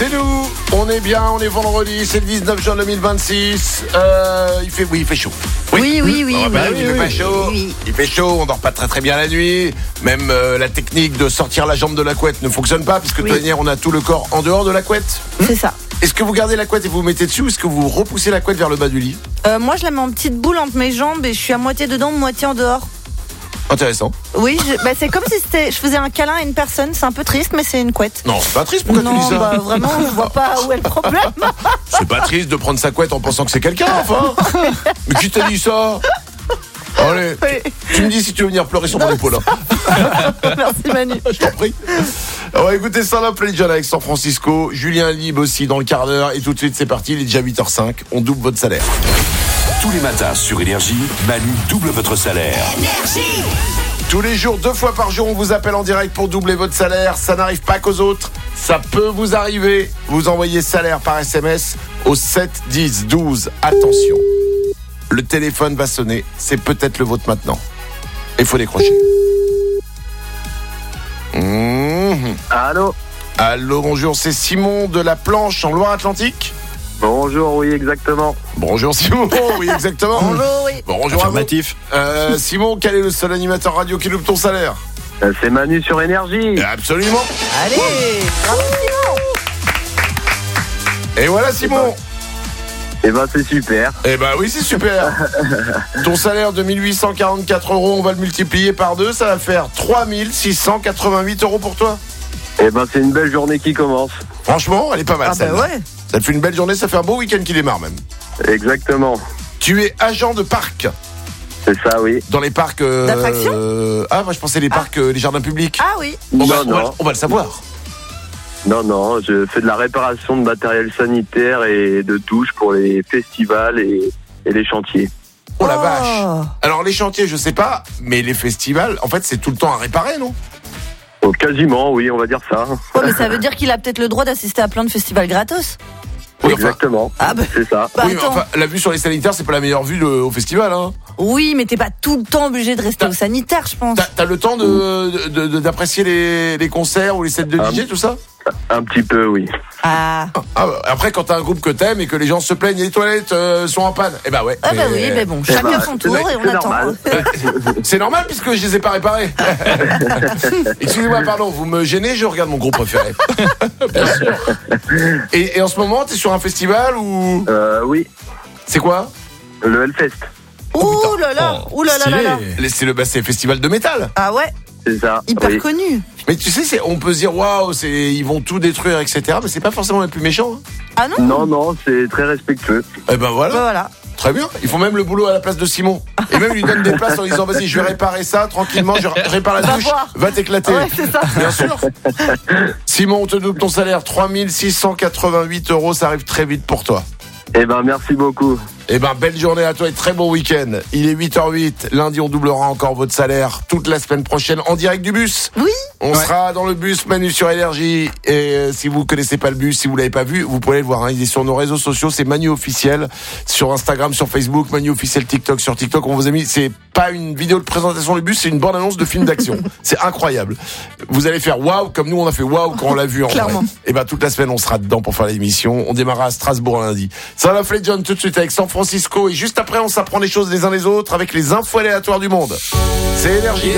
C'est nous, on est bien, on est vendredi, c'est le 19 juin 2026. Il fait chaud. Oui. Il fait chaud, on dort pas très bien la nuit. Même la technique de sortir la jambe de la couette ne fonctionne pas, puisque de toute manière on a tout le corps en dehors de la couette. C'est ça. Est-ce que vous gardez la couette et vous vous mettez dessus, ou est-ce que vous repoussez la couette vers le bas du lit? Moi je la mets en petite boule entre mes jambes et je suis à moitié dedans, moitié en dehors. Intéressant. Oui, c'est comme si je faisais un câlin à une personne. C'est un peu triste, mais c'est une couette. Non, c'est pas triste, pourquoi tu dis ça? Vraiment, je vois pas où est le problème. C'est pas triste de prendre sa couette en pensant que c'est quelqu'un, enfin. Mais qui t'a dit ça? Allez, tu me dis si tu veux venir pleurer sur mon épaule. Merci Manu. Je t'en prie. On va écouter Sarah John avec San Francisco. Julien Libre aussi dans le quart d'heure. Et tout de suite, c'est parti. Il est déjà 8h05. On double votre salaire. Tous les matins sur Énergie, Manu double votre salaire. Énergie. Tous les jours, 2 fois par jour, on vous appelle en direct pour doubler votre salaire. Ça n'arrive pas qu'aux autres. Ça peut vous arriver. Vous envoyez salaire par SMS au 7 10 12. Attention. Le téléphone va sonner. C'est peut-être le vôtre maintenant. Il faut décrocher. Allô, bonjour. C'est Simon de La Planche en Loire-Atlantique. Bonjour, oui, exactement. Bonjour Simon, oui, exactement. Bonjour, oui. Bonjour affirmatif. Simon, quel est le seul animateur radio qui loupe ton salaire? C'est Manu sur Énergie. Absolument. Allez, bravo Simon. Et voilà Simon. Eh ben c'est super. Eh ben oui, c'est super. Ton salaire de 1844 €, on va le multiplier par 2, ça va faire 3688 € pour toi. Eh ben c'est une belle journée qui commence. Franchement, elle est pas mal celle-là. Ouais. Ça te fait une belle journée, ça fait un beau week-end qui démarre même. Exactement. Tu es agent de parc. C'est ça, oui. Dans les parcs... D'attraction moi je pensais les parcs, les jardins publics. Ah oui. On va le savoir. Non, je fais de la réparation de matériel sanitaire et de douches pour les festivals et les chantiers. Oh la vache. Alors les chantiers, je sais pas, mais les festivals, en fait, c'est tout le temps à réparer, non? Oh, quasiment, oui, on va dire ça. Ouais, mais ça veut dire qu'il a peut-être le droit d'assister à plein de festivals gratos. Oui, exactement. C'est ça. Bah, oui, mais enfin, la vue sur les sanitaires, c'est pas la meilleure vue au festival, hein. Oui, mais t'es pas tout le temps obligé de rester au sanitaire, je pense. T'as le temps d'apprécier les concerts ou les sets de DJ, tout ça? Un petit peu, oui. Après, quand t'as un groupe que t'aimes et que les gens se plaignent et les toilettes sont en panne, eh bah ouais. Oui, mais bon, chacun son tour et on attend. C'est normal puisque je les ai pas réparés. Excusez-moi, pardon, vous me gênez, je regarde mon groupe préféré. Bien sûr. Et en ce moment, t'es sur un festival ou? Oui. C'est quoi? Le Hellfest. Ouh là là. C'est le festival de métal. Ah ouais. C'est ça. Hyper connu. Mais tu sais, on peut se dire waouh, ils vont tout détruire, etc. Mais c'est pas forcément les plus méchants. Hein. Ah non? Non, c'est très respectueux. Eh ben voilà. Très bien. Ils font même le boulot à la place de Simon. Et même ils lui donnent des places en disant vas-y, je vais réparer ça tranquillement, je répare la douche, va t'éclater. Ouais, c'est ça. Bien sûr. Simon, on te double ton salaire, 3688 €, ça arrive très vite pour toi. Eh ben merci beaucoup. Eh ben belle journée à toi et très bon week-end. Il est 8h08, lundi on doublera encore votre salaire toute la semaine prochaine en direct du bus. Oui. On sera dans le bus Manu sur Énergie et si vous connaissez pas le bus, si vous l'avez pas vu, vous pouvez le voir. Il est sur nos réseaux sociaux, c'est Manu officiel sur Instagram, sur Facebook, Manu officiel TikTok, sur TikTok. On vous a mis, c'est pas une vidéo de présentation du bus, c'est une bande annonce de film d'action. C'est incroyable. Vous allez faire waouh comme nous on a fait waouh quand on l'a vu en vrai. Et ben toute la semaine on sera dedans pour faire l'émission. On démarrera à Strasbourg lundi. Ça va John tout de suite avec San Francisco et juste après on s'apprend les choses les uns les autres avec les infos aléatoires du monde. C'est Énergie.